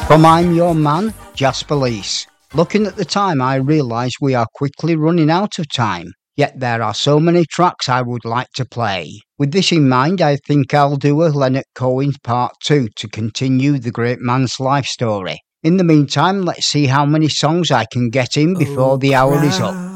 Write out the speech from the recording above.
From I'm Your Man, Jasper Lease. Looking at the time, I realise we are quickly running out of time, yet there are so many tracks I would like to play. With this in mind, I think I'll do a Leonard Cohen Part 2 to continue the great man's life story. In the meantime, let's see how many songs I can get in before the hour is up.